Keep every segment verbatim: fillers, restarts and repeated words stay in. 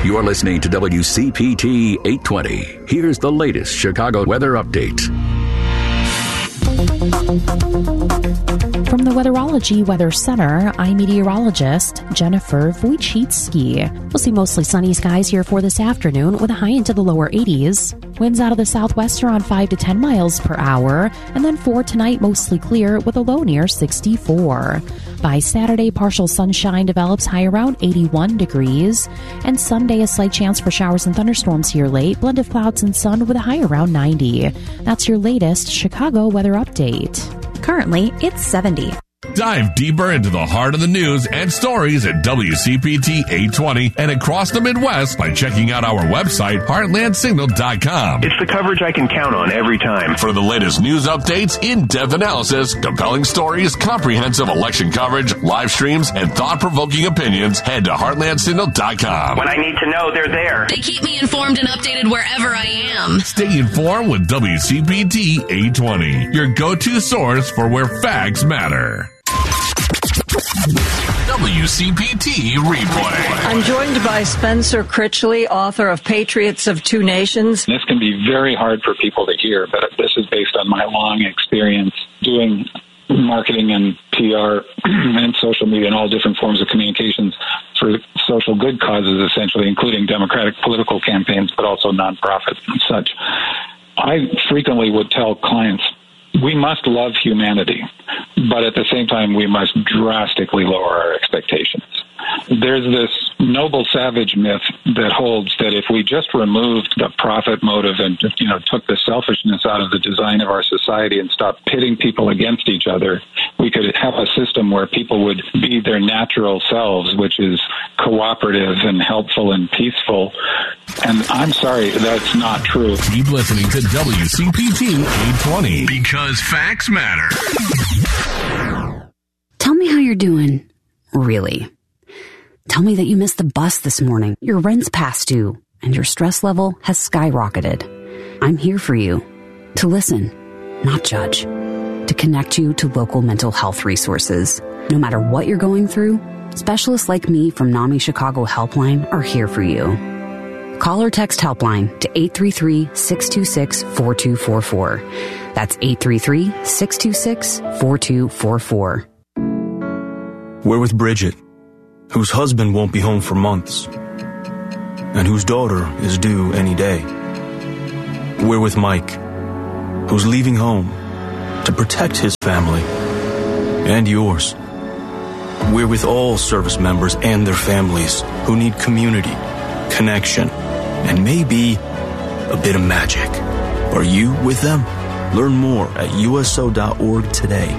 You're listening to W C P T eight twenty. Here's the latest Chicago weather update. From the Weatherology Weather Center, I'm meteorologist Jennifer Wojcicki. We'll see mostly sunny skies here for this afternoon with a high into the lower eighties. Winds out of the southwest around five to ten miles per hour. And then for tonight, mostly clear with a low near sixty-four. By Saturday, partial sunshine develops high around eighty-one degrees. And Sunday, a slight chance for showers and thunderstorms here late. Blend of clouds and sun with a high around ninety. That's your latest Chicago weather update. Currently, it's seventy. Dive deeper into the heart of the news and stories at W C P T eight twenty and across the Midwest by checking out our website, heartland signal dot com. It's the coverage I can count on every time. For the latest news updates, in-depth analysis, compelling stories, comprehensive election coverage, live streams, and thought-provoking opinions, head to heartland signal dot com. When I need to know, they're there. They keep me informed and updated wherever I am. Stay informed with W C P T eight twenty, your go-to source for where facts matter. W C P T Replay. I'm joined by Spencer Critchley, author of Patriots of Two Nations. This can be very hard for people to hear, but this is based on my long experience doing marketing and P R and social media and all different forms of communications for social good causes, essentially, including democratic political campaigns, but also nonprofits and such. I frequently would tell clients, we must love humanity, but at the same time, we must drastically lower our expectations. There's this noble savage myth that holds that if we just removed the profit motive and, you know, took the selfishness out of the design of our society and stopped pitting people against each other, we could have a system where people would be their natural selves, which is cooperative and helpful and peaceful. And I'm sorry, that's not true. Keep listening to W C P T eight twenty because facts matter. Tell me how you're doing, really. Tell me that you missed the bus this morning, your rent's past due, and your stress level has skyrocketed. I'm here for you, to listen, not judge, to connect you to local mental health resources. No matter what you're going through, specialists like me from NAMI Chicago Helpline are here for you. Call or text Helpline to eight three three, six two six, four two four four. That's eight three three, six two six, four two four four. We're with Bridget, whose husband won't be home for months, and whose daughter is due any day. We're with Mike, who's leaving home to protect his family and yours. We're with all service members and their families who need community, connection, and maybe a bit of magic. Are you with them? Learn more at U S O dot org today.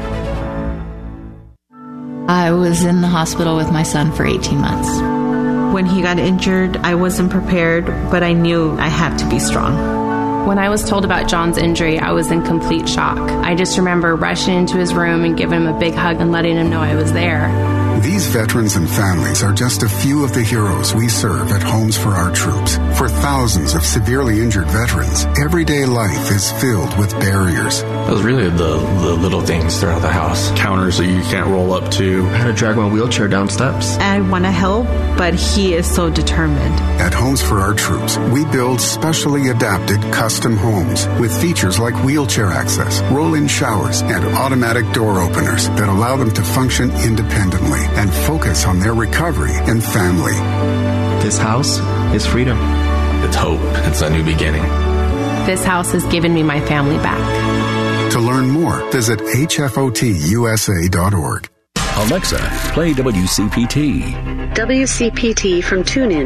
I was in the hospital with my son for eighteen months. When he got injured, I wasn't prepared, but I knew I had to be strong. When I was told about John's injury, I was in complete shock. I just remember rushing into his room and giving him a big hug and letting him know I was there. These veterans and families are just a few of the heroes we serve at Homes for Our Troops. For thousands of severely injured veterans, everyday life is filled with barriers. It was really the, the little things throughout the house. Counters that you can't roll up to. I had to drag my wheelchair down steps. I want to help, but he is so determined. At Homes for Our Troops, we build specially adapted custom homes with features like wheelchair access, roll-in showers, and automatic door openers that allow them to function independently and focus on their recovery and family. This house is freedom. It's hope. It's a new beginning. This house has given me my family back. To learn more, visit H F O T U S A dot org. Alexa, play W C P T. W C P T from TuneIn.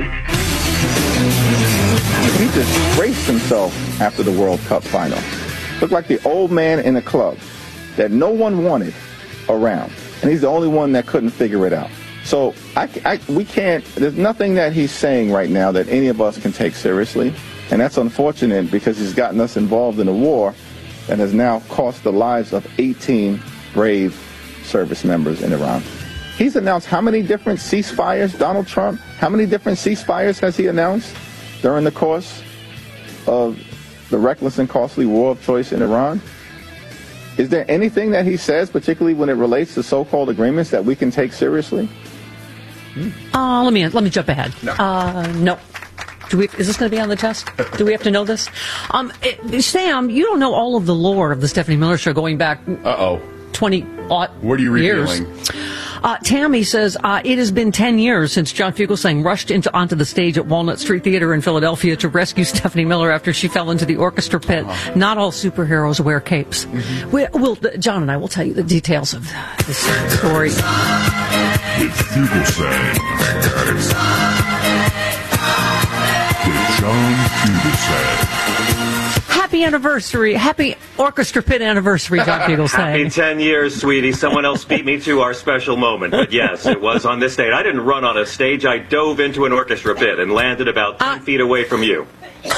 He disgraced himself after the World Cup final. Looked like the old man in a club that no one wanted around. And he's the only one that couldn't figure it out. So I, I, we can't, there's nothing that he's saying right now that any of us can take seriously. And that's unfortunate because he's gotten us involved in a war that has now cost the lives of eighteen brave service members in Iran. He's announced how many different ceasefires, Donald Trump, how many different ceasefires has he announced during the course of the reckless and costly war of choice in Iran? Is there anything that he says, particularly when it relates to so-called agreements, that we can take seriously? Uh, let me let me jump ahead. No. Uh, no. Do we, is this going to be on the test? Do we have to know this? Um, it, Sam, you don't know all of the lore of the Stephanie Miller Show going back Uh-oh. twenty odd What are you years. revealing? Uh, Tammy says, uh, it has been ten years since John Fugelsang rushed into onto the stage at Walnut Street Theater in Philadelphia to rescue Stephanie Miller after she fell into the orchestra pit. Uh-huh. Not all superheroes wear capes. Mm-hmm. We, we'll, John and I will tell you the details of this story. With Fugelsang. With John Fugelsang. Happy anniversary. Happy orchestra pit anniversary, John Fugelsang. Happy ten years, sweetie. Someone else beat me to our special moment. But yes, it was on this date. I didn't run on a stage. I dove into an orchestra pit and landed about ten uh, feet away from you.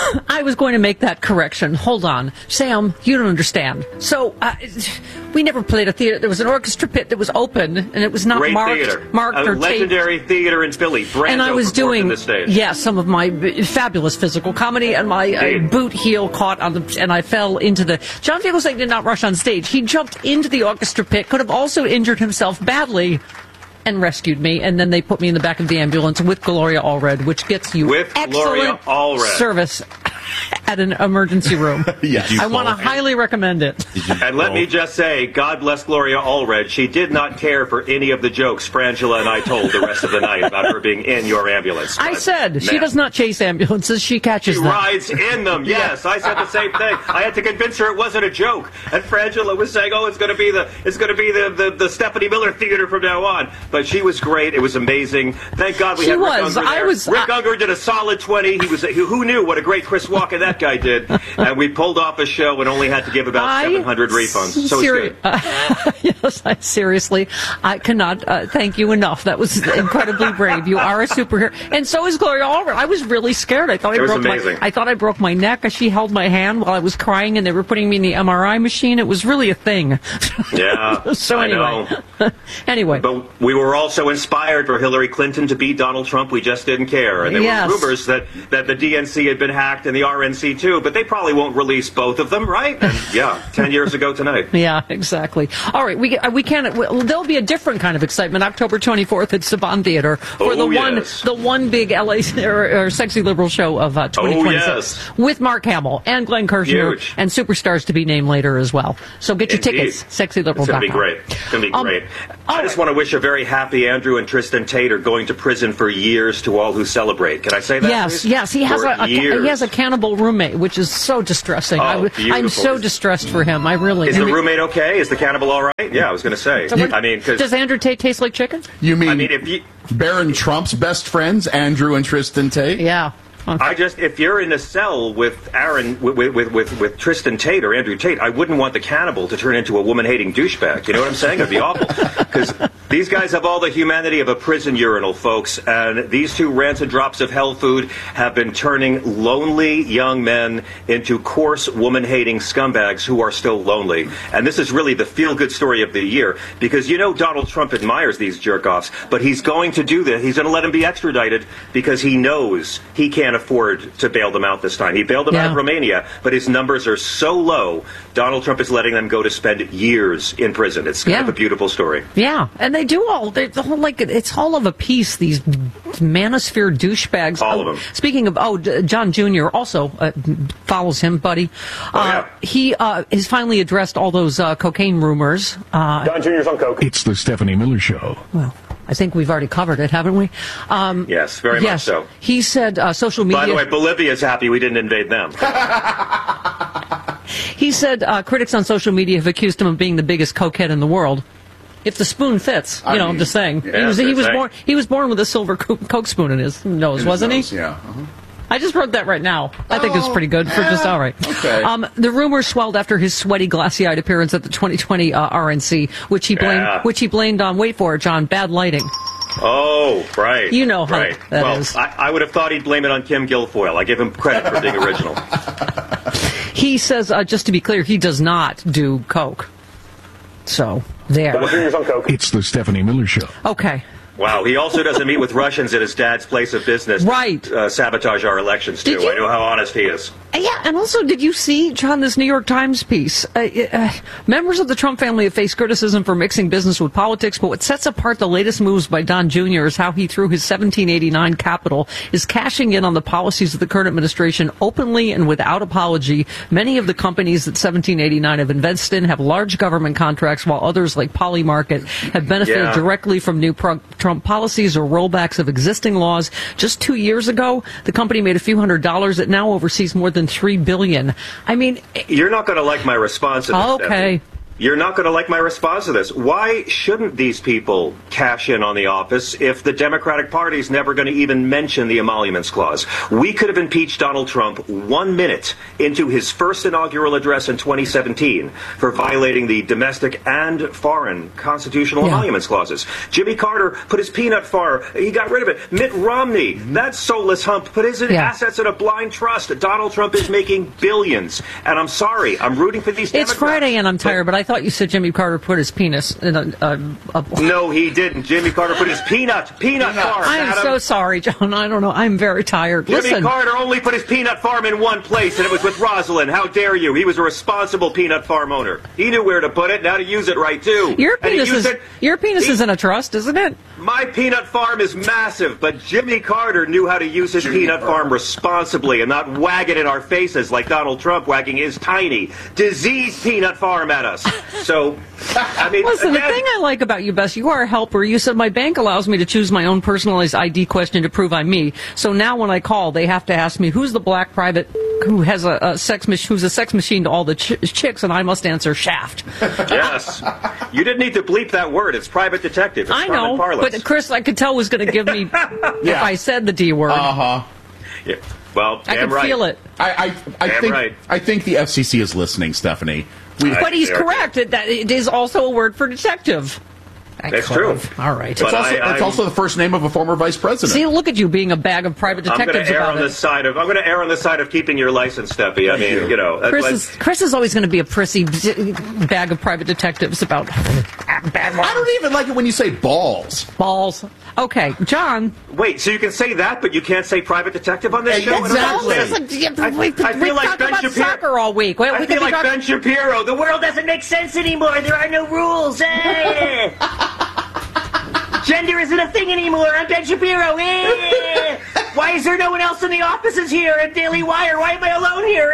I was going to make that correction. Hold on. Sam, you don't understand. So, uh, we never played a theater. There was an orchestra pit that was open, and it was not Great marked, theater. marked a or legendary taped. Theater in Philly. Brando and I was doing, this stage. yeah, some of my fabulous physical comedy, and my uh, boot heel caught on the, and I fell into the. John Fugelsang did not rush on stage. He jumped into the orchestra pit. Could have also injured himself badly. And rescued me, and then they put me in the back of the ambulance with Gloria Allred, which gets you with excellent service at an emergency room. Yes. I want to highly recommend it. And let me just say, God bless Gloria Allred. She did not care for any of the jokes Frangela and I told the rest of the night about her being in your ambulance. I but, said, man, she does not chase ambulances, she catches she them. She rides in them, yes. I said the same thing. I had to convince her it wasn't a joke. And Frangela was saying, oh, it's going to be the it's going to be the, the, the Stephanie Miller Theater from now on. But she was great. It was amazing. Thank God we she had Rick was. Unger there. I was, Rick I... Unger did a solid twenty. He was. Who knew what a great Chris Walken that guy did? And we pulled off a show and only had to give about I seven hundred refunds. So seri- it's good. Uh, yes, I seriously, I cannot uh, thank you enough. That was incredibly brave. You are a superhero, and so is Gloria Allred. I was really scared. I thought it I was broke amazing. my. I thought I broke my neck. She held my hand while I was crying, and they were putting me in the M R I machine. It was really a thing. Yeah. so I anyway, know. anyway, but we were also inspired for Hillary Clinton to beat Donald Trump. We just didn't care, and there yes. were rumors that that the D N C had been hacked and the R N C too. But they probably won't release both of them, right? And yeah, ten years ago tonight. Yeah, exactly. All right, we we can't. Well, there'll be a different kind of excitement October twenty-fourth at Saban Theater for oh, the yes. one the one big L A or, or sexy liberal show of uh, twenty twenty-six oh, yes. with Mark Hamill and Glenn Kirshner Huge. and superstars to be named later as well. So get your Indeed. tickets, sexy liberal dot com. It's going to be great. It's going to be um, great. I just right. want to wish a very happy Andrew and Tristan Tate are going to prison for years to all who celebrate. Can I say that? Yes, please? yes. He has for a, a he has a cannibal roommate, which is so distressing. Oh, I, I'm so distressed for him. I really. Is I the mean, roommate okay? Is the cannibal all right? Yeah, I was going to say. So what, I mean, cause, does Andrew Tate taste like chicken? You mean? I mean, if you, Barron Trump's best friends, Andrew and Tristan Tate? Yeah. Okay. I just, if you're in a cell with Aaron, with, with with with Tristan Tate or Andrew Tate, I wouldn't want the cannibal to turn into a woman-hating douchebag. You know what I'm saying? It'd be awful. Because these guys have all the humanity of a prison urinal, folks. And these two rancid drops of hell food have been turning lonely young men into coarse, woman-hating scumbags who are still lonely. And this is really the feel-good story of the year. Because you know Donald Trump admires these jerk-offs, but he's going to do this. He's going to let them be extradited because he knows he can't afford to bail them out this time. He bailed them yeah. out of Romania, but his numbers are so low, Donald Trump is letting them go to spend years in prison. It's kind yeah. of a beautiful story. Yeah, and they do all, they, the whole, like, it's all of a piece, these manosphere douchebags. All oh, of them. Speaking of, oh, D- John Junior also uh, follows him, buddy. Oh, uh, yeah. He uh, has finally addressed all those uh, cocaine rumors. Uh, John Junior's on coke. It's the Stephanie Miller Show. Well, I think we've already covered it, haven't we? Um, yes, very yes. much so. He said uh, social media... By the way, Bolivia's happy we didn't invade them. He said uh, critics on social media have accused him of being the biggest cokehead in the world. If the spoon fits, you I know, mean, I'm just saying. Yeah, he was he was saying. born he was born with a silver co- Coke spoon in his nose, in wasn't his he? nose, yeah. Uh-huh. I just wrote that right now. I think it's pretty good for just all right. Okay. Um, the rumors swelled after his sweaty, glassy-eyed appearance at the twenty twenty uh, R N C, which he blamed yeah. which he blamed on, wait for it, John, bad lighting. Oh, right. You know how right. that well, is. I, I would have thought he'd blame it on Kim Guilfoyle. I give him credit for being original. He says, uh, just to be clear, he does not do coke. So, there. It's the Stephanie Miller Show. Okay. Wow, he also doesn't meet with Russians at his dad's place of business. Right. To, uh, sabotage our elections, too. I know how honest he is. Yeah, and also, did you see, John, this New York Times piece? Uh, uh, members of the Trump family have faced criticism for mixing business with politics, but what sets apart the latest moves by Don Junior is how he, through his seventeen eighty-nine capital, is cashing in on the policies of the current administration openly and without apology. Many of the companies that seventeen eighty-nine have invested in have large government contracts, while others, like Polymarket, have benefited Yeah. directly from new pro- Trump policies or rollbacks of existing laws. Just two years ago, the company made a few hundred dollars. It now oversees more than three billion dollars. I mean, You're not going to like my response to this, okay. Stephanie. You're not going to like my response to this. Why shouldn't these people cash in on the office if the Democratic Party is never going to even mention the emoluments clause? We could have impeached Donald Trump one minute into his first inaugural address in twenty seventeen for violating the domestic and foreign constitutional Yeah. emoluments clauses. Jimmy Carter put his peanut farm. He got rid of it. Mitt Romney, that soulless hump, put his Yeah. assets in a blind trust. Donald Trump is making billions. And I'm sorry. I'm rooting for these Democrats. it's Friday and I'm tired, but I thought you said Jimmy Carter put his penis in a... a, a No, he didn't. Jimmy Carter put his peanut, peanut farm. I am Adam. so sorry, John. I don't know. I'm very tired. Jimmy Listen. Carter only put his peanut farm in one place, and it was with Rosalind. How dare you? He was a responsible peanut farm owner. He knew where to put it and how to use it right, too. Your And he penis, is, used it- your penis he- is in a trust, isn't it? My peanut farm is massive, but Jimmy Carter knew how to use his peanut farm responsibly and not wag it in our faces like Donald Trump wagging his tiny, diseased peanut farm at us. So, I mean, Listen, again, the thing I like about you, Bess, you are a helper. You said my bank allows me to choose my own personalized I D question to prove I'm me. So now when I call, they have to ask me who's the black private who has a, a sex mach- who's a sex machine to all the ch- chicks, and I must answer Shaft. Yes. You didn't need to bleep that word. It's private detective. It's I common know, parlance. but Chris, I could tell was going to give me if I said the D word. Uh huh. Yeah. Well, I damn could right. feel it. I, I, I Damn think right. I think the F C C is listening, Stephanie. We, But he's they are- correct. It, that it is also a word for detective. That's true. All right. it's But also, I- it's I- also the first name of a former vice president. See, look at you being a bag of private I'm going detectives to err about on it. the side of I'm going to err on the side of keeping your license, Steffi. I mean, you know, Chris like- is, Chris is always going to be a prissy d- bag of private detectives about bad I don't even like it when you say balls. balls. Okay, John. Wait, so you can say that, but you can't say private detective on this show? I don't Exactly. understand. I, I, I feel we like talked Ben about Shapiro. soccer all week. We, I we feel could be like talking- Ben Shapiro. The world doesn't make sense anymore. There are no rules. Eh. Gender isn't a thing anymore. I'm Ben Shapiro. Eh. Why is there no one else in the offices here at Daily Wire? Why am I alone here?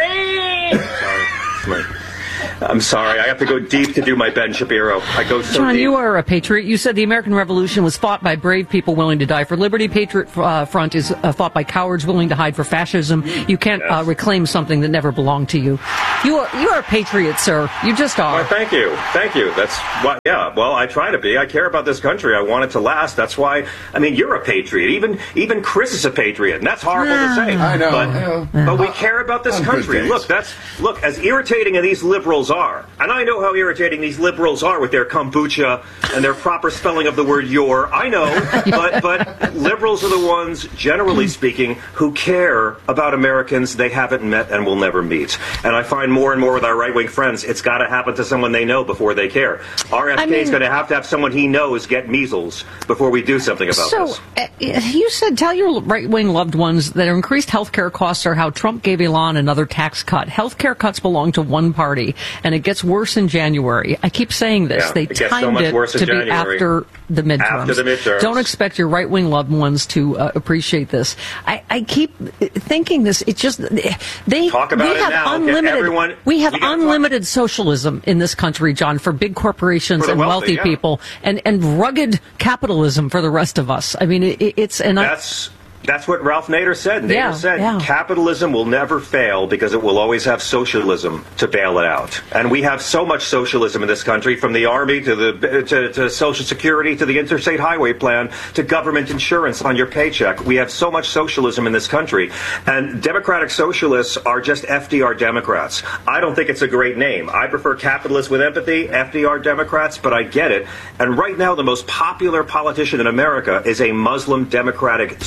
Eh. Sorry. I'm sorry. I have to go deep to do my Ben Shapiro. I go so John, deep. you are a patriot. You said the American Revolution was fought by brave people willing to die for liberty. Patriot uh, Front is uh, fought by cowards willing to hide for fascism. You can't uh, reclaim something that never belonged to you. You are you are a patriot, sir. You just are. Well, thank you. Thank you. That's what, yeah, well, I try to be. I care about this country. I want it to last. That's why, I mean, you're a patriot. Even even Chris is a patriot, and that's horrible to say. I know. But, I know. but we care about this On good country. days. Look, that's, look, as irritating as these liberals are, and I know how irritating these liberals are with their kombucha and their proper spelling of the word your, I know, but, but liberals are the ones, generally speaking, who care about Americans they haven't met and will never meet. And I find more and more with our right-wing friends, it's got to happen to someone they know before they care. R F K I mean- is going to have to have someone he knows get measles before we do something about So, this. uh, you said tell your right-wing loved ones that increased health care costs are how Trump gave Elon another tax cut. Health care cuts belong to one party, and it gets worse in January. I keep saying this. Yeah, they it gets so timed much it worse in to be January. after the midterms. After the midterms. Don't expect your right-wing loved ones to uh, appreciate this. I, I keep thinking this. It's just they Talk about we it have now. Get unlimited. everyone- we have we gotta unlimited socialism in this country, John, for big corporations For the and wealthy, wealthy yeah. people, and and rugged capitalism for the rest of us. I mean, it, it's and I, That's that's what Ralph Nader said. Nader Yeah, said yeah. capitalism will never fail because it will always have socialism to bail it out. And we have so much socialism in this country, from the army to the to, to Social Security to the interstate highway plan to government insurance on your paycheck. We have so much socialism in this country, and Democratic Socialists are just F D R Democrats. I don't think it's a great name. I prefer capitalists with empathy, F D R Democrats, but I get it. And right now, the most popular politician in America is a Muslim Democratic Socialist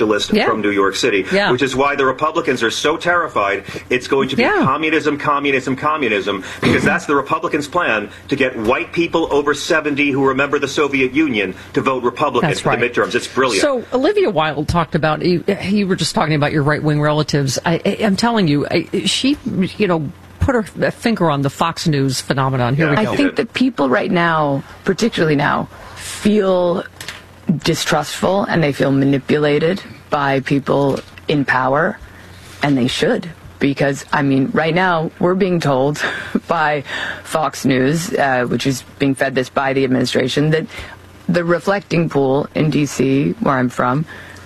socialist Yeah. from New York City, Yeah. which is why the Republicans are so terrified it's going to be Yeah. communism, communism, communism, because that's the Republicans' plan to get white people over seventy who remember the Soviet Union to vote Republican That's for right. the midterms. It's brilliant. So Olivia Wilde talked about, you, you were just talking about your right-wing relatives. I, I, I'm telling you, I, she, you know, put her finger on the Fox News phenomenon. Here we go. I think that people right now, particularly now, feel distrustful and they feel manipulated by people in power, and they should. Because, I mean, right now, we're being told by Fox News, uh, which is being fed this by the administration, that the reflecting pool in D C, where I'm from,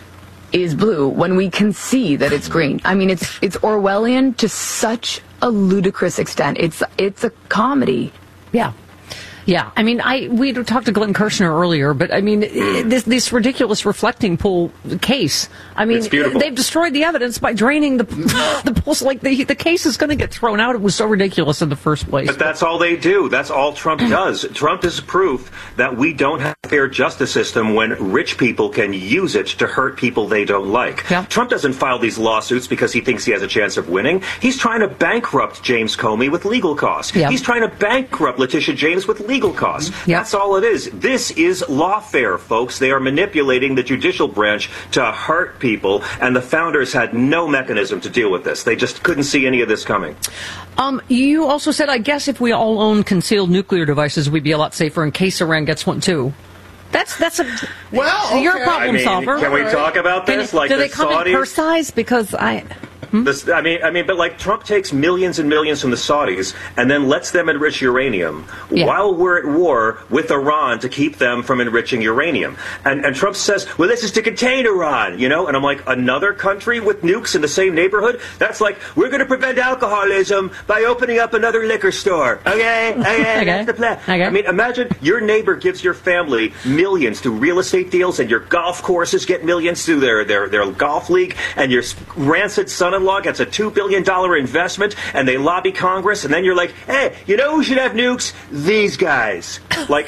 is blue when we can see that it's green. I mean, it's it's Orwellian to such a ludicrous extent. It's it's a comedy. Yeah. Yeah, I mean, I we talked to Glenn Kirshner earlier, but I mean, this this ridiculous reflecting pool case. I mean, It's beautiful. they've destroyed the evidence by draining the the pools. Like the the case is going to get thrown out. It was so ridiculous in the first place. But that's all they do. That's all Trump does. Trump is proof that we don't have a fair justice system when rich people can use it to hurt people they don't like. Trump doesn't file these lawsuits because he thinks he has a chance of winning. He's trying to bankrupt James Comey with legal costs. Yep. He's trying to bankrupt Letitia James with legal costs. That's all it is. This is lawfare, folks. They are manipulating the judicial branch to hurt people, and the founders had no mechanism to deal with this. They just couldn't see any of this coming. Um, you also said, I guess if we all own concealed nuclear devices, we'd be a lot safer in case Iran gets one too. That's that's a well. You're a okay. problem I mean, solver. can we talk about Can this? you- Like do the they come Saudis? in her size? Because I. This, I mean, I mean, but like Trump takes millions and millions from the Saudis and then lets them enrich uranium Yeah. while we're at war with Iran to keep them from enriching uranium. And, and Trump says, well, this is to contain Iran, you know? And I'm like, another country with nukes in the same neighborhood? That's like, we're going to prevent alcoholism by opening up another liquor store. Okay? Okay, Okay. that's the plan. I mean, imagine your neighbor gives your family millions through real estate deals, and your golf courses get millions through their, their, their golf league, and your rancid son-in-law gets a two billion dollars investment, and they lobby Congress, and then you're like, hey, you know who should have nukes? These guys. Like,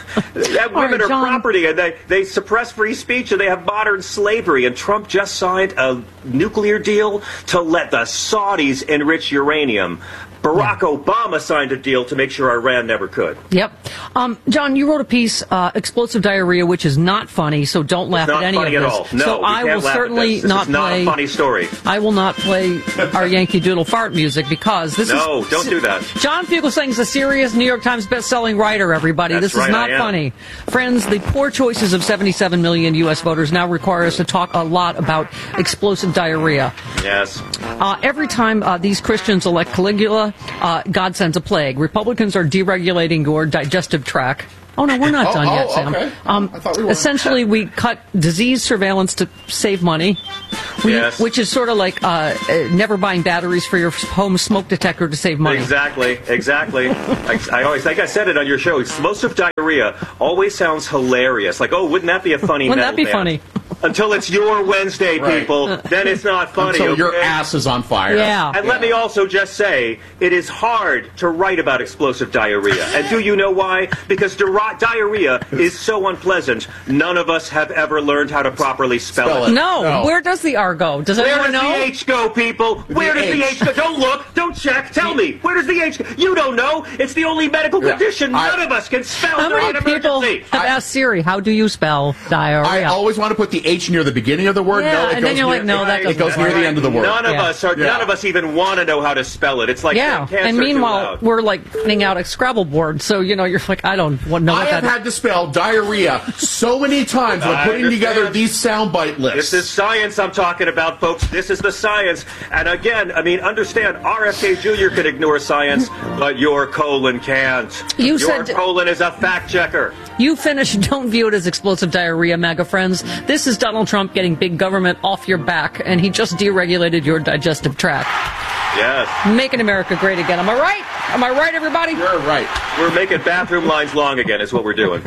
that All women right, are John. property, and they, they suppress free speech, and they have modern slavery, and Trump just signed a nuclear deal to let the Saudis enrich uranium. Barack Obama signed a deal to make sure Iran never could. Yep. Um, John, you wrote a piece, uh, Explosive Diarrhea, which is not funny, so don't laugh It's not at any funny of at this. all. No, so we I can't will laugh at certainly this. This not is not play. a funny story. I will not play our Yankee Doodle fart music because this No, is. don't do that. John Fugelsang is a serious New York Times best-selling writer, everybody. That's this is right, not I am. funny. Friends, the poor choices of seventy-seven million U S voters now require us to talk a lot about explosive diarrhea. Yes. Uh, every time uh, these Christians elect Caligula, uh, God sends a plague. Republicans are deregulating your digestive tract. Oh, no, we're not Oh, done oh, yet, Sam. okay. Um, I thought we were. essentially, we cut disease surveillance to save money, we, Yes. which is sort of like uh, uh, never buying batteries for your home smoke detector to save money. Exactly, exactly. I, I always, like I said it on your show, explosive diarrhea always sounds hilarious. Like, oh, wouldn't that be a funny Wouldn't that metal be band? funny? Until it's your Wednesday, Right. people. Then it's not funny. Until okay? your ass is on fire. Yeah. And let me also just say, it is hard to write about explosive diarrhea. And do you know why? Because di- diarrhea is so unpleasant, none of us have ever learned how to properly spell, Spell it. it. No, No. where does the R go? Does Where anyone does know? the H go, people? Where does the H. H go? Don't look. Don't check. Tell me. Where does the H go? You don't know. It's the only medical Yeah. condition I- none of us can spell How during many an people emergency. have asked Siri, how do you spell diarrhea? I always want to put the H near the beginning of the word. Yeah, no, it and goes then you're near, like, no, that it, doesn't it goes near work. the end of the word. None of Yeah. us are. Yeah. None of us even want to know how to spell it. It's like Yeah, cancer and too meanwhile, loud. we're like finding out a Scrabble board, so, you know, you're like, I don't want to know I what have that had to spell diarrhea so many times when I putting understand. together these soundbite lists. This is science I'm talking about, folks. This is the science. And again, I mean, understand, R F K Junior can ignore science, but your colon can't. You your said- colon is a fact checker. You finished, don't view it as explosive diarrhea, MAGA friends. This is Donald Trump getting big government off your back, and he just deregulated your digestive tract. Yes. Making America great again. Am I right? Am I right, everybody? You're right. We're making bathroom lines long again is what we're doing.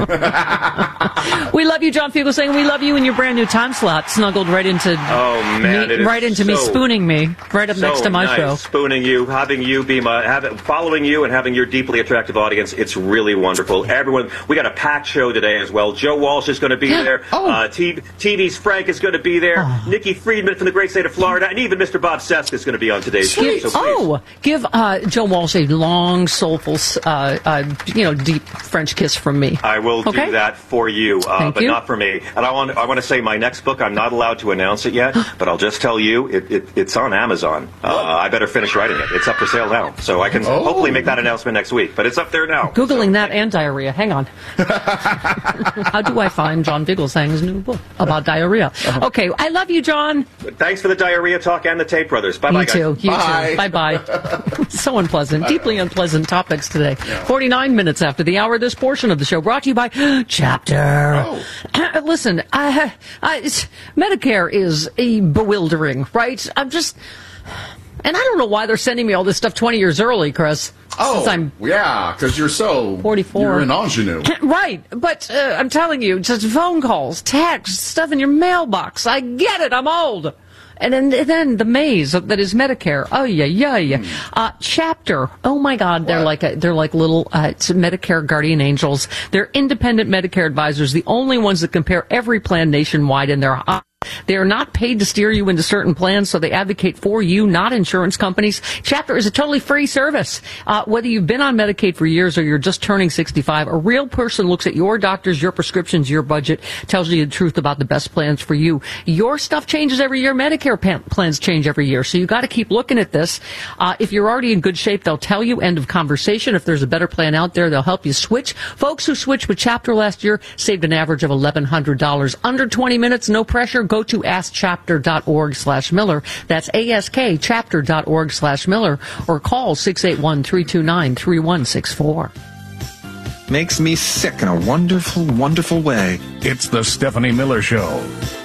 We love you, John Fugelsang. We love you in your brand new time slot, snuggled right into oh, man, me, it is right into so, me, spooning me right up so next to my nice. show. Spooning you, having you be my, having, following you and having your deeply attractive audience. It's really wonderful. Everyone, we got a packed show today as well. Joe Walsh is going to be there. Oh. Uh, T V's Frank is going to be there. Oh. Nikki Friedman from the great state of Florida. And even Mister Bob Sesk is going to be on today's show. So oh, give uh, Joe Walsh a long, soulful, uh, uh, you know, deep French kiss from me. I will okay? do that for you, uh, but you. not for me. And I want I want to say my next book, I'm not allowed to announce it yet, but I'll just tell you, it, it, it's on Amazon. Uh, I better finish writing it. It's up for sale now. So I can oh. hopefully make that announcement next week. But it's up there now. Googling so. that and diarrhea. Hang on. How do I find John Fugelsang's new book about diarrhea? Okay, I love you, John. Thanks for the diarrhea talk and the Tate brothers. Bye-bye, you guys. Too. You Bye. too. Bye-bye. So unpleasant. Deeply unpleasant topics today. Yeah. forty-nine minutes after the hour, this portion of the show brought to you by Chapter. Oh. Listen, I, I, Medicare is a bewildering, right? I'm just... And I don't know why they're sending me all this stuff twenty years early, Chris. Oh, since I'm yeah, because you're so... forty-four. You're an ingenue. Right, but uh, I'm telling you, just phone calls, texts, stuff in your mailbox. I get it, I'm old. And then, and then the maze that is Medicare. Oh yeah, yeah, yeah. Hmm. Uh, Chapter. Oh my God, they're what? like a, they're like little uh, Medicare guardian angels. They're independent Medicare advisors, the only ones that compare every plan nationwide, and they're uh, they are not paid to steer you into certain plans, so they advocate for you, not insurance companies. Chapter is a totally free service. Uh, whether you've been on Medicaid for years or you're just turning sixty-five, a real person looks at your doctors, your prescriptions, your budget, tells you the truth about the best plans for you. Your stuff changes every year. Medicare pa- plans change every year, so you got to keep looking at this. Uh, if you're already in good shape, they'll tell you. End of conversation. If there's a better plan out there, they'll help you switch. Folks who switched with Chapter last year saved an average of eleven hundred dollars. Under twenty minutes, no pressure. Go to askchapter.org slash Miller. That's askchapter.org slash Miller, or call six eight one, three two nine, three one six four. Makes me sick in a wonderful, wonderful way. It's the Stephanie Miller Show.